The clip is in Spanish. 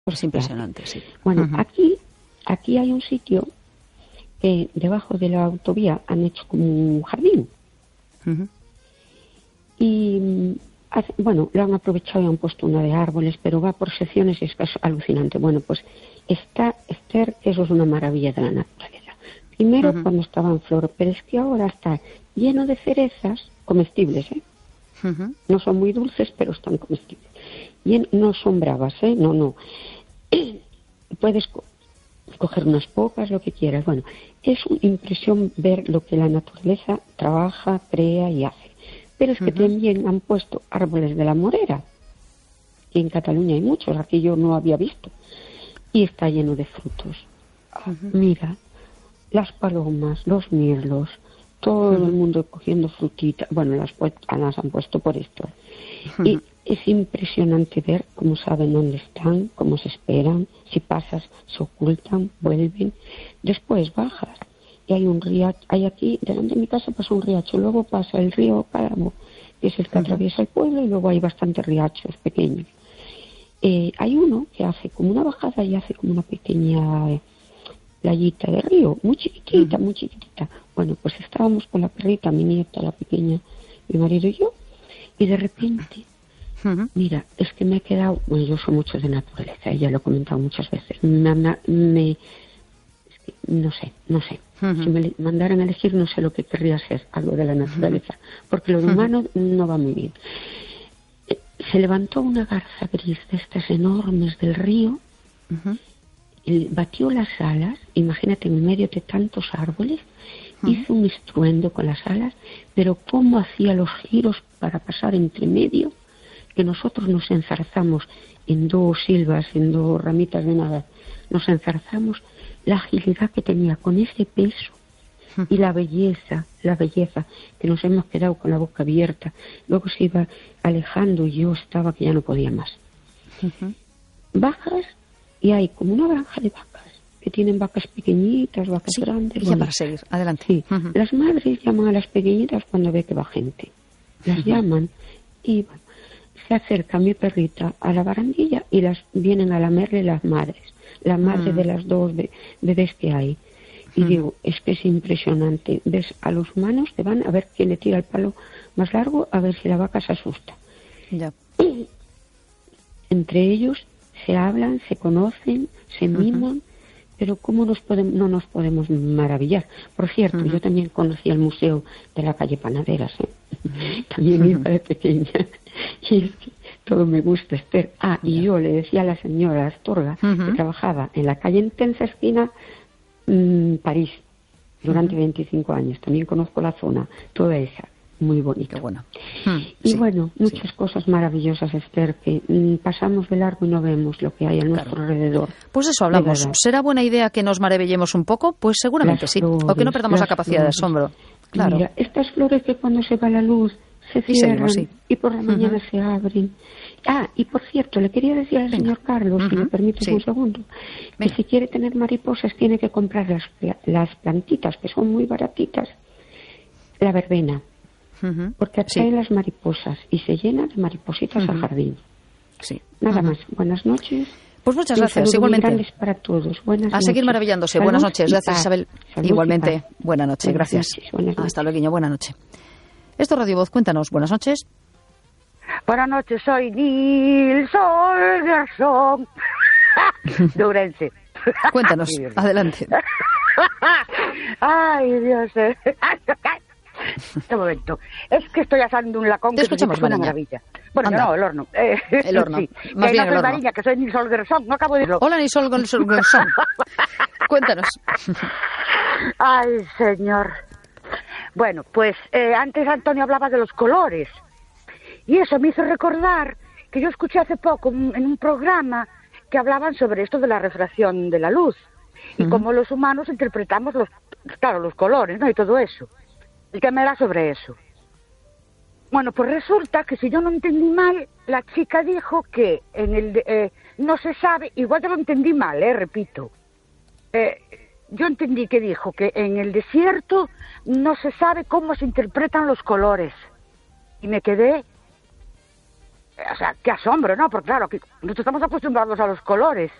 Es impresionante, sí. Bueno, aquí hay un sitio que debajo de la autovía han hecho como un jardín. Y bueno, lo han aprovechado y han puesto una de árboles, pero va por secciones y es alucinante. Bueno, pues está, Esther, eso es una maravilla de la naturaleza. Primero cuando estaba en flor, pero es que ahora está lleno de cerezas comestibles, ¿eh? No son muy dulces, pero están comestibles. Y no son bravas, ¿eh? No. Puedes coger unas pocas, lo que quieras. Bueno, es una impresión ver lo que la naturaleza trabaja, crea y hace. Pero es que también han puesto árboles de la morera. Y en Cataluña hay muchos, aquí yo no había visto. Y está lleno de frutos. Mira, las palomas, los mirlos, todo el mundo cogiendo frutitas. Bueno, las han puesto por esto. Y es impresionante ver cómo saben dónde están, cómo se esperan. Si pasas, se ocultan, vuelven. Después bajas. Y hay un riacho, hay aquí, delante de mi casa pasa un riacho, luego pasa el río Páramo, que es el que atraviesa el pueblo, y luego hay bastantes riachos pequeños. Hay uno que hace como una bajada y hace como una pequeña playita de río, muy chiquitita, muy chiquitita. Bueno, pues estábamos con la perrita, mi nieta, la pequeña, mi marido y yo, y de repente, mira, es que me he quedado, bueno, yo soy mucho de naturaleza, ya lo he comentado muchas veces, no sé. Si me mandaran a elegir, no sé lo que querría ser, algo de la naturaleza, porque lo de humano no va muy bien. Se levantó una garza gris de estas enormes del río, y batió las alas, imagínate, en medio de tantos árboles, hizo un estruendo con las alas, pero cómo hacía los giros para pasar entre medio, que nosotros nos enzarzamos en dos silvas, en dos ramitas de nada, nos enzarzamos, la agilidad que tenía con ese peso y la belleza, que nos hemos quedado con la boca abierta. Luego se iba alejando y yo estaba que ya no podía más. Bajas y hay como una granja de vacas, que tienen vacas pequeñitas, vacas grandes. Ya para seguir, adelante. Sí. Las madres llaman a las pequeñitas cuando ve que va gente. Las llaman y bueno, se acerca mi perrita a la barandilla y las vienen a lamerle las madres. La madre de las dos bebés que hay. Y digo, es que es impresionante. Ves a los humanos que van a ver quién le tira el palo más largo, a ver si la vaca se asusta. Ya. Entre ellos se hablan, se conocen, se miman, pero ¿cómo no nos podemos maravillar? Por cierto, yo también conocí el museo de la calle Panaderas, ¿eh? También iba de pequeña. Y es que todo me gusta, Esther. Y yo le decía a la señora Astorga, que trabajaba en la calle Intensa esquina, París, durante 25 años. También conozco la zona, toda esa, muy bonita. Qué bueno. Y bueno, muchas cosas maravillosas, Esther, que pasamos de largo y no vemos lo que hay a nuestro alrededor. Pues eso hablamos. ¿Será buena idea que nos maravillemos un poco? Pues seguramente sí. O que no perdamos la capacidad de asombro. Claro. Mira, estas flores que cuando se va la luz se cierran y por la mañana se abren. Y por cierto, le quería decir al señor Carlos, si me permite un segundo, que si quiere tener mariposas tiene que comprar las plantitas, que son muy baratitas, la verbena, porque atrae las mariposas y se llena de maripositas al jardín. Nada más. Buenas noches. Pues muchas gracias, igualmente. Grandes para todos. Buenas noches. Seguir maravillándose. Salud, buenas noches. Gracias, Isabel. Igualmente. Buenas noches, gracias. Hasta luego, buenas noches. Esto es Radio Voz, cuéntanos. Buenas noches. Buenas noches, soy Nils Holgersson de Ourense. Cuéntanos, adelante. Ay, Dios. Un momento. Es que estoy asando un lacón que es una maravilla. Bueno, no, el horno. El horno. Sí. Más bien el horno. Mariña, que soy Nils Holgersson, no acabo de decirlo. Hola, Nils Holgersson. Cuéntanos. Ay, señor. Bueno, pues antes Antonio hablaba de los colores. Y eso me hizo recordar que yo escuché hace poco en un programa que hablaban sobre esto de la refracción de la luz y cómo los humanos interpretamos los colores, ¿no? Y todo eso. El tema era sobre eso. Bueno, pues resulta que si yo no entendí mal, la chica dijo que no se sabe, igual yo lo entendí mal, repito. Yo entendí que dijo que en el desierto no se sabe cómo se interpretan los colores. Y me quedé o sea, qué asombro, ¿no? Porque claro, aquí nosotros estamos acostumbrados a los colores.